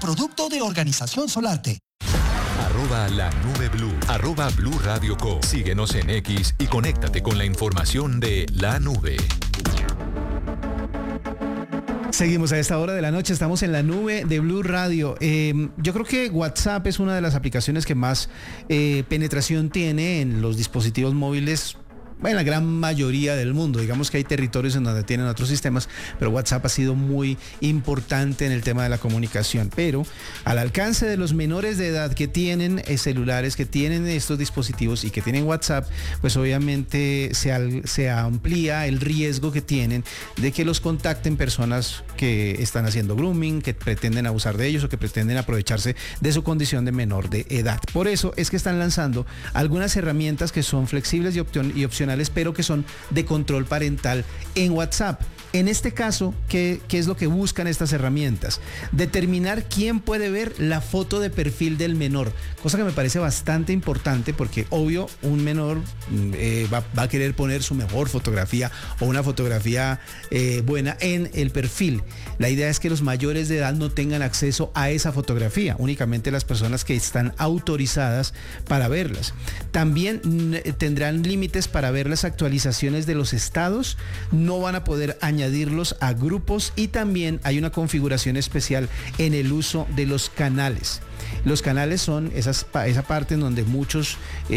producto de Organización Solarte. @lanubeblu, @Blue Radio Co. Síguenos en X y conéctate con la información de La Nube. Seguimos a esta hora de la noche, estamos en la nube de Blue Radio. Yo creo que WhatsApp es una de las aplicaciones que más penetración tiene en los dispositivos móviles. En la gran mayoría del mundo, digamos que hay territorios en donde tienen otros sistemas, pero WhatsApp ha sido muy importante en el tema de la comunicación. Pero al alcance de los menores de edad que tienen celulares, que tienen estos dispositivos y que tienen WhatsApp, pues obviamente se amplía el riesgo que tienen de que los contacten personas que están haciendo grooming, que pretenden abusar de ellos o que pretenden aprovecharse de su condición de menor de edad. Por eso es que están lanzando algunas herramientas que son flexibles y opcionales, pero que son de control parental en WhatsApp. En este caso, ¿qué es lo que buscan estas herramientas? Determinar quién puede ver la foto de perfil del menor, cosa que me parece bastante importante porque obvio un menor va a querer poner su mejor fotografía o una fotografía buena en el perfil. La idea es que los mayores de edad no tengan acceso a esa fotografía, únicamente las personas que están autorizadas para verlas. También tendrán límites para ver las actualizaciones de los estados, no van a poder añadirlos a grupos y también hay una configuración especial en el uso de los canales. Los canales son esa parte en donde muchos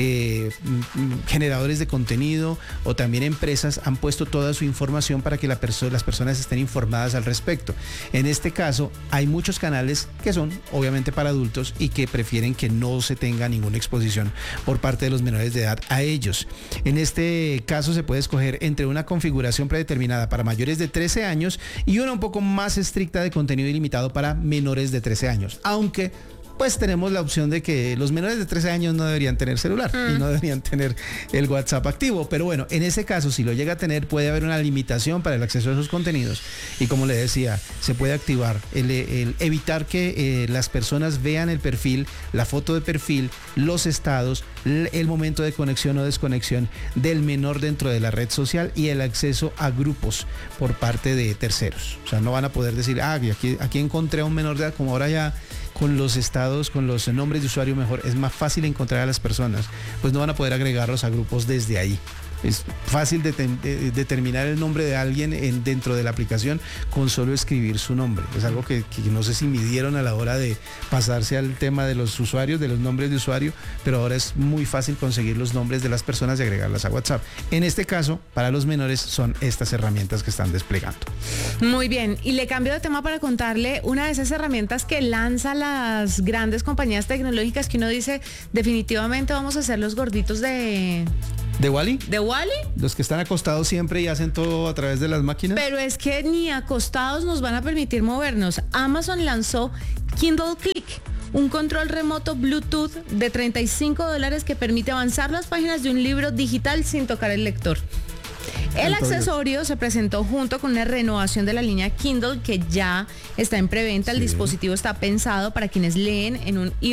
generadores de contenido o también empresas han puesto toda su información para que las personas estén informadas al respecto. En este caso, hay muchos canales que son obviamente para adultos y que prefieren que no se tenga ninguna exposición por parte de los menores de edad a ellos. En este caso se puede escoger entre una configuración predeterminada para mayores de 13 años y una un poco más estricta de contenido ilimitado para menores de 13 años, aunque pues tenemos la opción de que los menores de 13 años no deberían tener celular y no deberían tener el WhatsApp activo. Pero bueno, en ese caso, si lo llega a tener, puede haber una limitación para el acceso a esos contenidos. Y como le decía, se puede activar el evitar que las personas vean el perfil, la foto de perfil, los estados, el momento de conexión o desconexión del menor dentro de la red social y el acceso a grupos por parte de terceros. O sea, no van a poder decir, aquí encontré a un menor de edad, como ahora ya con los estados, con los nombres de usuario mejor, es más fácil encontrar a las personas, pues no van a poder agregarlos a grupos desde ahí. Es fácil determinar el nombre de alguien dentro de la aplicación con solo escribir su nombre. Es algo que no sé si midieron a la hora de pasarse al tema de los usuarios, de los nombres de usuario, pero ahora es muy fácil conseguir los nombres de las personas y agregarlas a WhatsApp. En este caso, para los menores son estas herramientas que están desplegando. Muy bien, y le cambio de tema para contarle una de esas herramientas que lanzan las grandes compañías tecnológicas que uno dice, definitivamente vamos a ser los gorditos de ¿Wall-E? ¿De Wall-E? Los que están acostados siempre y hacen todo a través de las máquinas. Pero es que ni acostados nos van a permitir movernos. Amazon lanzó Kindle Click, un control remoto Bluetooth de $35 que permite avanzar las páginas de un libro digital sin tocar el lector. El accesorio se presentó junto con una renovación de la línea Kindle que ya está en preventa. El dispositivo está pensado para quienes leen en un